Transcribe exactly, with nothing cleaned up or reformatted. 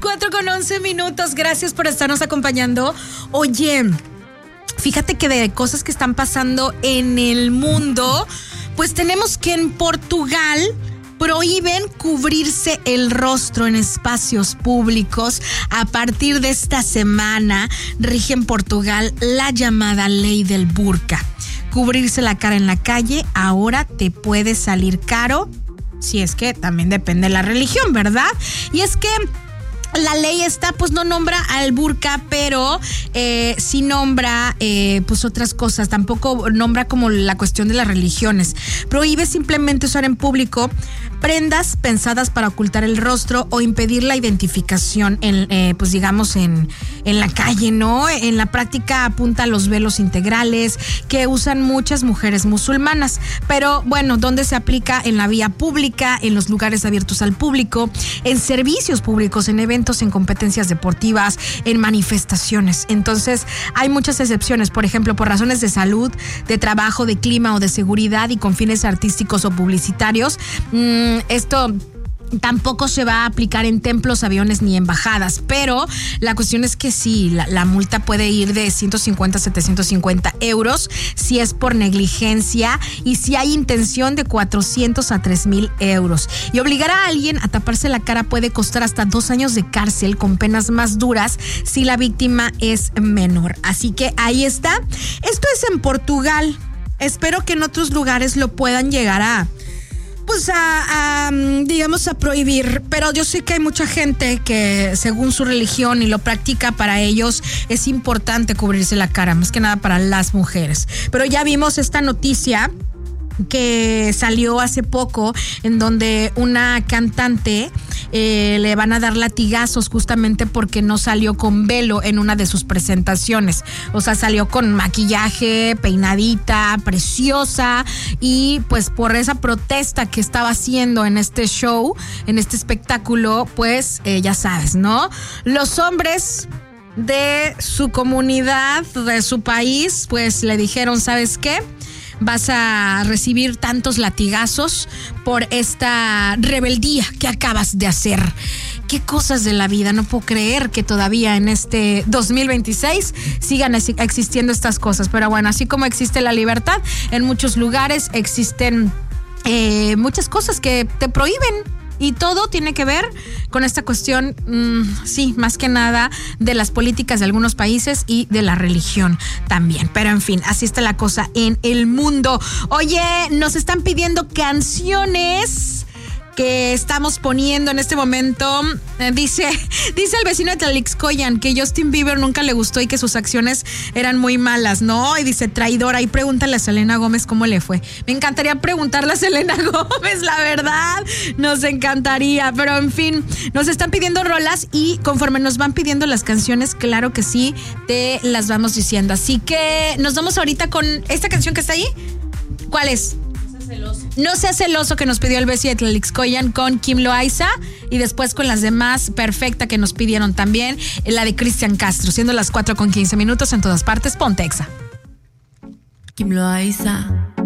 cuatro con once minutos. Gracias por estarnos acompañando. Oye, fíjate que de cosas que están pasando en el mundo, pues tenemos que en Portugal prohíben cubrirse el rostro en espacios públicos. A partir de esta semana rige en Portugal la llamada ley del burka. Cubrirse la cara en la calle ahora te puede salir caro, si es que también depende de la religión, ¿verdad? Y es que la ley esta pues no nombra al burka, pero eh, sí nombra eh, pues otras cosas. Tampoco nombra como la cuestión de las religiones. Prohíbe simplemente usar en público prendas pensadas para ocultar el rostro o impedir la identificación en, eh, pues digamos en, en la calle, ¿no? En la práctica apunta a los velos integrales que usan muchas mujeres musulmanas. Pero bueno, ¿dónde se aplica? En la vía pública, en los lugares abiertos al público, en servicios públicos, en eventos, en competencias deportivas, en manifestaciones. Entonces hay muchas excepciones, por ejemplo, por razones de salud, de trabajo, de clima o de seguridad y con fines artísticos o publicitarios. Mm, esto tampoco se va a aplicar en templos, aviones ni embajadas, pero la cuestión es que sí, la, la multa puede ir de ciento cincuenta a setecientos cincuenta euros si es por negligencia y si hay intención de cuatrocientos a tres mil euros. Y obligar a alguien a taparse la cara puede costar hasta dos años de cárcel con penas más duras si la víctima es menor. Así que ahí está. Esto es en Portugal. Espero que en otros lugares lo puedan llegar a pues a, a, digamos, a prohibir, pero yo sé que hay mucha gente que según su religión y lo practica, para ellos es importante cubrirse la cara, más que nada para las mujeres. Pero ya vimos esta noticia que salió hace poco en donde una cantante eh, le van a dar latigazos justamente porque no salió con velo en una de sus presentaciones. O sea, salió con maquillaje, peinadita, preciosa, y pues por esa protesta que estaba haciendo en este show, en este espectáculo, pues eh, ya sabes, ¿no? Los hombres de su comunidad, de su país, pues le dijeron, ¿sabes qué? Vas a recibir tantos latigazos por esta rebeldía que acabas de hacer. Qué cosas de la vida, no puedo creer que todavía en este dos mil veintiséis sigan existiendo estas cosas. Pero bueno, así como existe la libertad, en muchos lugares existen eh, muchas cosas que te prohíben. Y todo tiene que ver con esta cuestión, mmm, sí, más que nada de las políticas de algunos países y de la religión también. Pero en fin, así está la cosa en el mundo. Oye, nos están pidiendo canciones que estamos poniendo en este momento. Eh, dice, dice el vecino de Tlalixcoyan que Justin Bieber nunca le gustó y que sus acciones eran muy malas, ¿no? Y dice, traidora. Y pregúntale a Selena Gómez cómo le fue. Me encantaría preguntarle a Selena Gómez, la verdad. Nos encantaría. Pero en fin, nos están pidiendo rolas y conforme nos van pidiendo las canciones, claro que sí, te las vamos diciendo. Así que nos vamos ahorita con esta canción que está ahí. ¿Cuál es? Celoso. No sea celoso, que nos pidió el Bessie de Tlalixcoyan con Kim Loaiza, y después con las demás, Perfecta, que nos pidieron también, la de Cristian Castro, siendo las cuatro con quince minutos en todas partes. Ponte Exa. Kim Loaiza.